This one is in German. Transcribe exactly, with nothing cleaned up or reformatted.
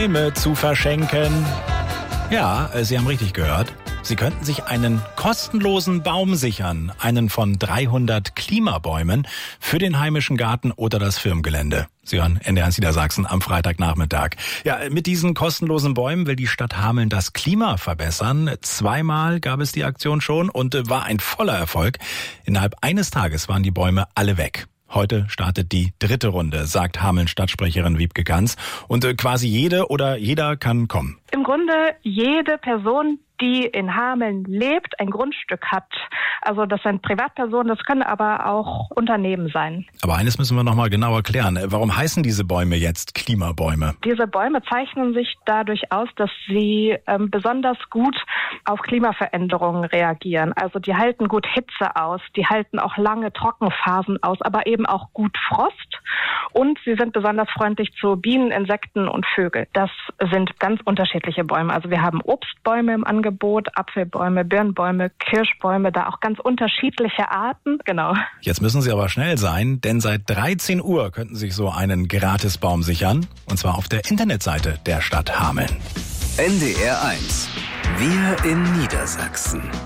Bäume zu verschenken. Ja, Sie haben richtig gehört. Sie könnten sich einen kostenlosen Baum sichern, einen von dreihundert Klimabäumen für den heimischen Garten oder das Firmengelände. Sie hören N D R eins Niedersachsen am Freitagnachmittag. Ja, mit diesen kostenlosen Bäumen will die Stadt Hameln das Klima verbessern. Zweimal gab es die Aktion schon und war ein voller Erfolg. Innerhalb eines Tages waren die Bäume alle weg. Heute startet die dritte Runde, sagt Hameln-Stadtsprecherin Wiebke Ganz. Und quasi jede oder jeder kann kommen. Im Grunde jede Person, die in Hameln lebt, ein Grundstück hat. Also das sind Privatpersonen, das können aber auch Unternehmen sein. Aber eines müssen wir noch mal genauer klären. Warum heißen diese Bäume jetzt Klimabäume? Diese Bäume zeichnen sich dadurch aus, dass sie ähm, besonders gut auf Klimaveränderungen reagieren. Also die halten gut Hitze aus, die halten auch lange Trockenphasen aus, aber eben auch gut Frost. Und sie sind besonders freundlich zu Bienen, Insekten und Vögeln. Das sind ganz unterschiedliche Bäume. Also wir haben Obstbäume im Angebot, Apfelbäume, Birnbäume, Kirschbäume, da auch ganz unterschiedliche Arten. Genau. Jetzt müssen Sie aber schnell sein, denn seit dreizehn Uhr könnten Sie sich so einen Gratisbaum sichern. Und zwar auf der Internetseite der Stadt Hameln. N D R eins. Wir in Niedersachsen.